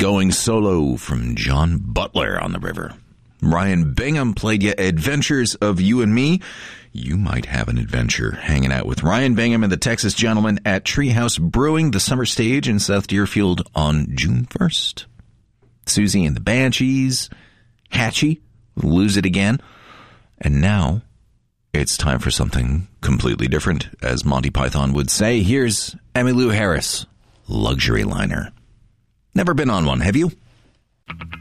Going Solo from John Butler on the River. Ryan Bingham played you Adventures of You and Me. You might have an adventure hanging out with Ryan Bingham and the Texas Gentlemen at Treehouse Brewing, the summer stage in South Deerfield on June 1st. Susie and the Banshees, Hatchie, Lose It Again. And now it's time for something completely different, as Monty Python would say. Here's Emmylou Harris, Luxury Liner. Never been on one, have you?